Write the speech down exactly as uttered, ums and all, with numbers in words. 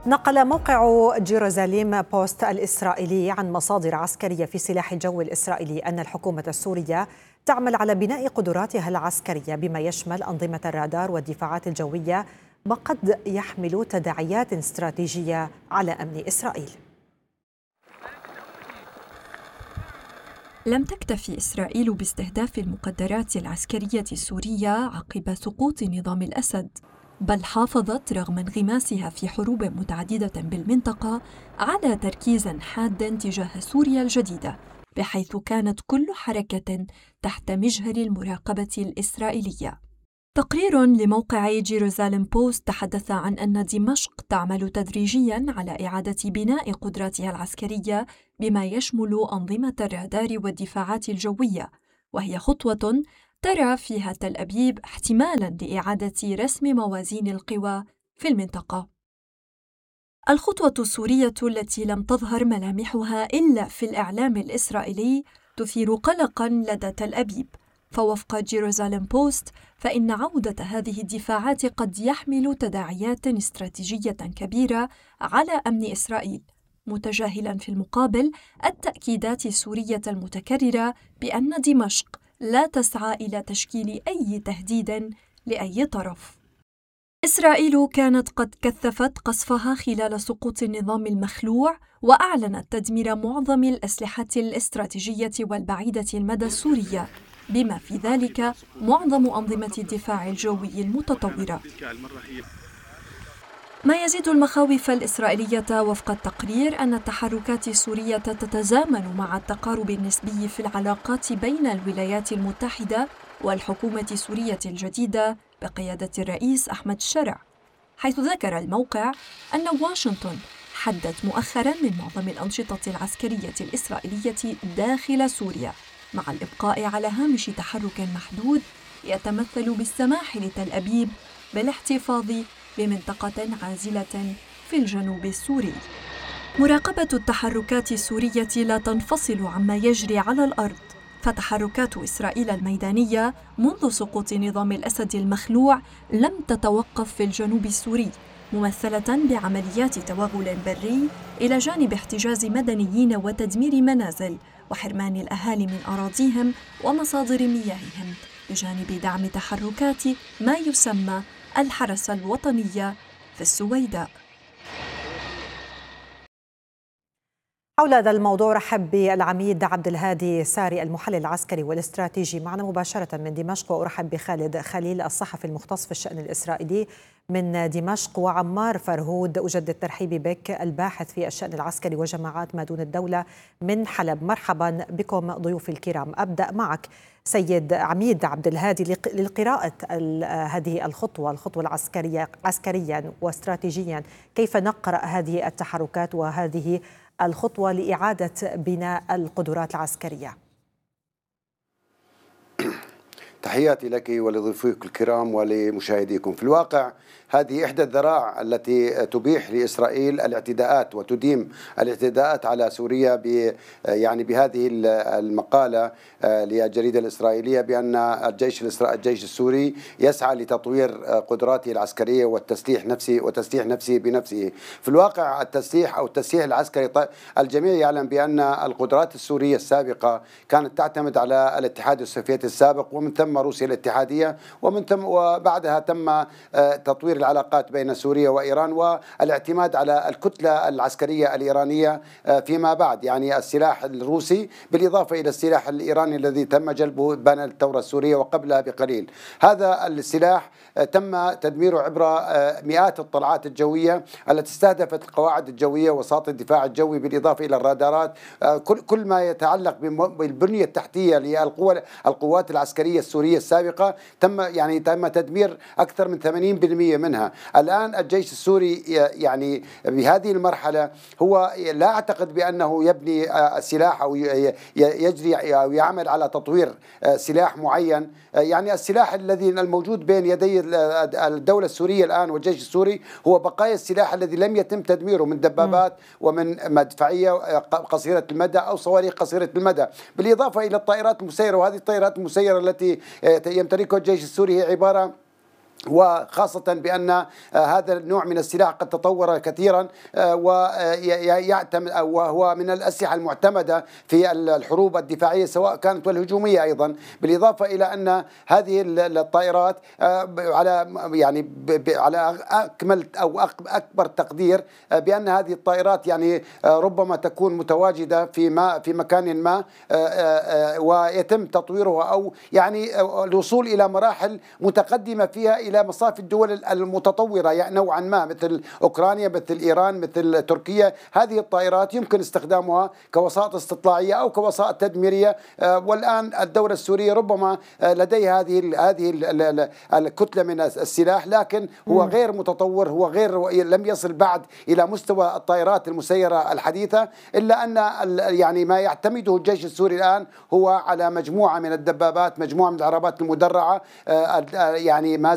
نقل موقع جيروزاليم بوست الإسرائيلي عن مصادر عسكرية في سلاح الجو الإسرائيلي أن الحكومة السورية تعمل على بناء قدراتها العسكرية بما يشمل أنظمة الرادار والدفاعات الجوية، ما قد يحمل تداعيات استراتيجية على أمن إسرائيل. لم تكتفي إسرائيل باستهداف المقدرات العسكرية السورية عقب سقوط نظام الأسد، بل حافظت رغم انغماسها في حروب متعددة بالمنطقة على تركيز حاد تجاه سوريا الجديدة، بحيث كانت كل حركة تحت مجهر المراقبة الإسرائيلية. تقرير لموقع جيروزاليم بوست تحدث عن أن دمشق تعمل تدريجياً على إعادة بناء قدراتها العسكرية بما يشمل أنظمة الرادار والدفاعات الجوية، وهي خطوة ترى فيها تل أبيب احتمالاً لإعادة رسم موازين القوى في المنطقة. الخطوة السورية التي لم تظهر ملامحها إلا في الإعلام الإسرائيلي تثير قلقاً لدى تل أبيب، فوفق جيروزاليم بوست فإن عودة هذه الدفاعات قد يحمل تداعيات استراتيجية كبيرة على أمن إسرائيل، متجاهلاً في المقابل التأكيدات السورية المتكررة بأن دمشق لا تسعى إلى تشكيل أي تهديد لأي طرف. إسرائيل كانت قد كثفت قصفها خلال سقوط النظام المخلوع، وأعلنت تدمير معظم الأسلحة الاستراتيجية والبعيدة المدى السورية، بما في ذلك معظم أنظمة الدفاع الجوي المتطورة. ما يزيد المخاوف الإسرائيلية وفق التقرير أن التحركات السورية تتزامن مع التقارب النسبي في العلاقات بين الولايات المتحدة والحكومة السورية الجديدة بقيادة الرئيس أحمد الشرع، حيث ذكر الموقع أن واشنطن حدت مؤخراً من معظم الأنشطة العسكرية الإسرائيلية داخل سوريا، مع الإبقاء على هامش تحرك محدود يتمثل بالسماح لتل أبيب بالاحتفاظ بمنطقة عازلة في الجنوب السوري. مراقبة التحركات السورية لا تنفصل عما يجري على الأرض، فتحركات إسرائيل الميدانية منذ سقوط نظام الأسد المخلوع لم تتوقف في الجنوب السوري، ممثلة بعمليات توغل بري إلى جانب احتجاز مدنيين وتدمير منازل وحرمان الأهالي من أراضيهم ومصادر مياههم، بجانب دعم تحركات ما يسمى الحرس الوطنية في السويداء. حول هذا الموضوع رحب بالعميد عبد الهادي ساري المحلل العسكري والاستراتيجي معنا مباشرة من دمشق، وأرحب بخالد خليل الصحفي المختص في الشأن الإسرائيلي من دمشق، وعمار فرهود أجدد ترحيبي بك الباحث في الشأن العسكري وجماعات ما دون الدولة من حلب. مرحبا بكم ضيوفي الكرام. أبدأ معك سيد عميد عبد الهادي للقراءة هذه الخطوة الخطوة العسكرية عسكريا واستراتيجيا، كيف نقرأ هذه التحركات وهذه الخطوة لإعادة بناء القدرات العسكرية؟ تحياتي لك ولضيوفك الكرام ولمشاهديكم. في الواقع هذه إحدى الذرائع التي تبيح لإسرائيل الاعتداءات وتديم الاعتداءات على سوريا ب يعني بهذه المقالة للجريدة الإسرائيلية بأن الجيش الجيش السوري يسعى لتطوير قدراته العسكرية والتسليح نفسه وتسليح نفسه بنفسه. في الواقع التسليح أو التسليح العسكري الجميع يعلم بأن القدرات السورية السابقة كانت تعتمد على الاتحاد السوفيتي السابق، ومن ثم روسيا الاتحادية، ومن ثم وبعدها تم تطوير العلاقات بين سوريا وإيران والاعتماد على الكتلة العسكرية الإيرانية فيما بعد، يعني السلاح الروسي بالإضافة إلى السلاح الإيراني الذي تم جلبه بين الثورة السورية وقبلها بقليل. هذا السلاح تم تدميره عبر مئات الطلعات الجوية التي استهدفت القواعد الجوية وساط الدفاع الجوي بالإضافة إلى الرادارات، كل ما يتعلق بالبنية التحتية للقوى القوات العسكرية السورية السابقة تم يعني تم تدمير أكثر من ثمانين بالمئة منها. الآن الجيش السوري يعني بهذه المرحلة هو لا أعتقد بأنه يبني السلاح أو يجري أو يعمل على تطوير سلاح معين. يعني السلاح الذي الموجود بين يدي الدولة السورية الآن والجيش السوري هو بقايا السلاح الذي لم يتم تدميره من دبابات ومن مدفعية قصيرة المدى أو صواريخ قصيرة المدى، بالإضافة إلى الطائرات المسيرة. وهذه الطائرات المسيرة التي يمتلكها الجيش السوري هي عبارة وخاصة بأن هذا النوع من السلاح قد تطور كثيرا ويعتمد وهو من الأسلحة المعتمدة في الحروب الدفاعية سواء كانت والهجومية أيضا، بالإضافة إلى أن هذه الطائرات على يعني على أكمل أو أكبر تقدير بأن هذه الطائرات يعني ربما تكون متواجدة في ما في مكان ما ويتم تطويرها أو يعني الوصول إلى مراحل متقدمة فيها إلى مصاف الدول المتطورة يعني نوعا ما مثل أوكرانيا مثل إيران مثل تركيا. هذه الطائرات يمكن استخدامها كوسائط استطلاعية أو كوسائط تدميرية، والآن الدولة السورية ربما لديها هذه هذه الكتلة من السلاح، لكن هو غير متطور، هو غير لم يصل بعد إلى مستوى الطائرات المسيرة الحديثة، إلا أن يعني ما يعتمده الجيش السوري الآن هو على مجموعة من الدبابات، مجموعة من العربات المدرعة، يعني ما